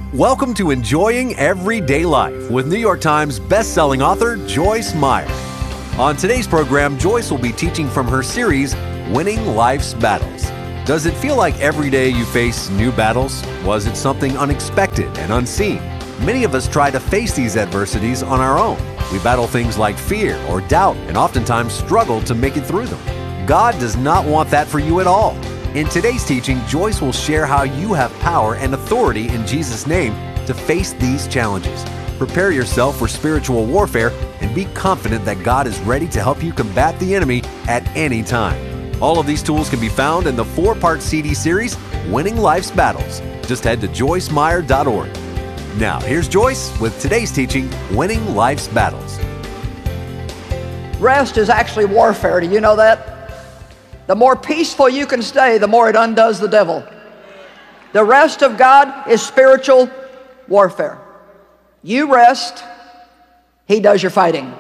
Welcome to Enjoying Everyday Life with New York Times best-selling author Joyce Meyer. On today's program, Joyce will be teaching from her series, Winning Life's Battles. Does it feel like every day you face new battles? Was it something unexpected and unseen? Many of us try to face these adversities on our own. We battle things like fear or doubt and oftentimes struggle to make it through them. God does not want that for you at all. In today's teaching, Joyce will share how you have power and authority in Jesus' name to face these challenges. Prepare yourself for spiritual warfare and be confident that God is ready to help you combat the enemy at any time. All of these tools can be found in the 4-part CD series, Winning Life's Battles. Just head to joycemeyer.org. Now, here's Joyce with today's teaching, Winning Life's Battles. Rest is actually warfare. Do you know that? The more peaceful you can stay, the more it undoes the devil. The rest of God is spiritual warfare. You rest, He does your fighting.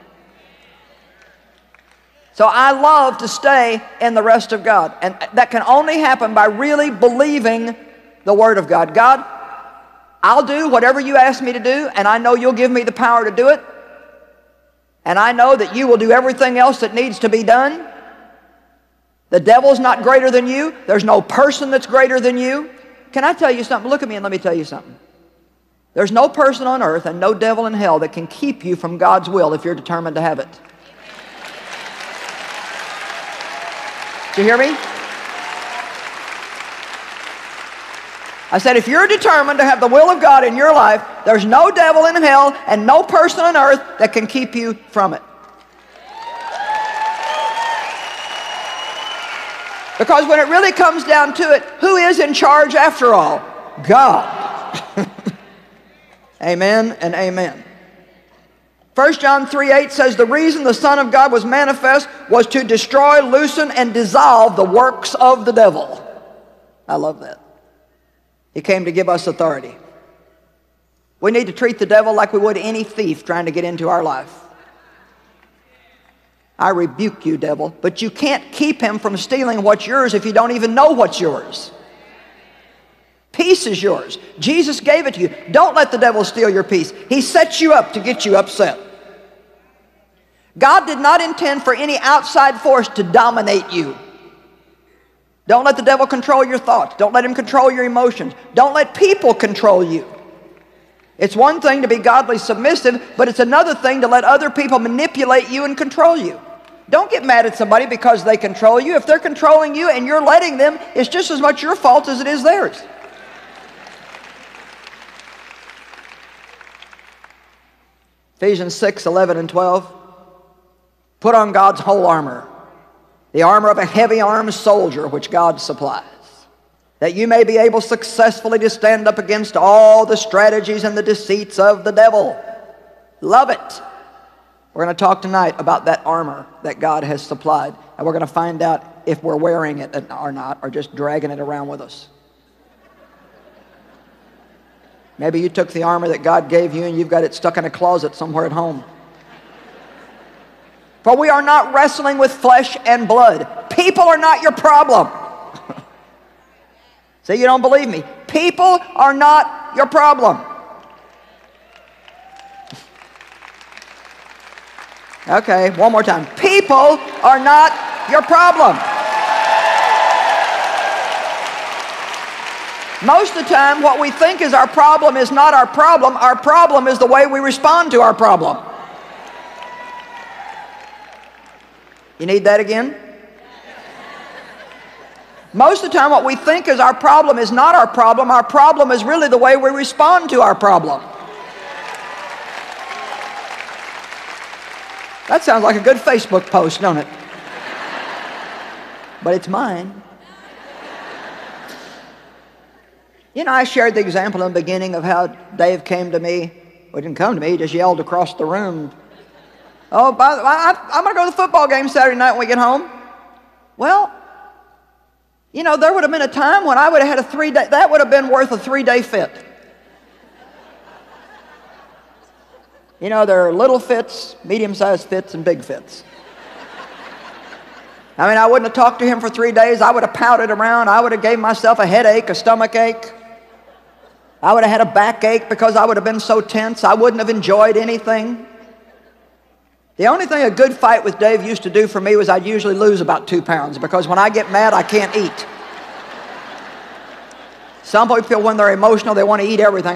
So I love to stay in the rest of God. And that can only happen by really believing the Word of God. God, I'll do whatever you ask me to do, and I know you'll give me the power to do it. And I know that you will do everything else that needs to be done. The devil's not greater than you. There's no person that's greater than you. Can I tell you something? Look at me and let me tell you something. There's no person on earth and no devil in hell that can keep you from God's will if you're determined to have it. Did you hear me? I said, if you're determined to have the will of God in your life, there's no devil in hell and no person on earth that can keep you from it. Because when it really comes down to it, who is in charge after all? God. Amen and amen. 1 John 3:8 says, the reason the Son of God was manifest was to destroy, loosen, and dissolve the works of the devil. I love that. He came to give us authority. We need to treat the devil like we would any thief trying to get into our life. I rebuke you, devil, but you can't keep him from stealing what's yours if you don't even know what's yours. Peace is yours. Jesus gave it to you. Don't let the devil steal your peace. He sets you up to get you upset. God did not intend for any outside force to dominate you. Don't let the devil control your thoughts. Don't let him control your emotions. Don't let people control you. It's one thing to be godly submissive, but it's another thing to let other people manipulate you and control you. Don't get mad at somebody because they control you. If they're controlling you and you're letting them, it's just as much your fault as it is theirs. Ephesians 6:11 and 12. Put on God's whole armor, the armor of a heavy-armed soldier which God supplies, that you may be able successfully to stand up against all the strategies and the deceits of the devil. Love it. We're going to talk tonight about that armor that God has supplied, and we're going to find out if we're wearing it or not, or just dragging it around with us. Maybe you took the armor that God gave you and you've got it stuck in a closet somewhere at home. For we are not wrestling with flesh and blood. People are not your problem. See, you don't believe me. People are not your problem. Okay, one more time. People are not your problem. Most of the time, what we think is our problem is not our problem. Our problem is the way we respond to our problem. You need that again? Most of the time, what we think is our problem is not our problem. Our problem is really the way we respond to our problem. That sounds like a good Facebook post, don't it? But it's mine. You know, I shared the example in the beginning of how Dave came to me. Well, he didn't come to me, he just yelled across the room. Oh, I'm going to go to the football game Saturday night when we get home. Well, you know, there would have been a time when I would have had a 3-day, that would have been worth a 3-day fit. You know, there are little fits, medium-sized fits, and big fits. I mean, I wouldn't have talked to him for 3 days. I would have pouted around. I would have gave myself a headache, a stomach ache. I would have had a backache because I would have been so tense. I wouldn't have enjoyed anything. The only thing a good fight with Dave used to do for me was I'd usually lose about 2 pounds, because when I get mad, I can't eat. Some people, when they're emotional, they want to eat everything.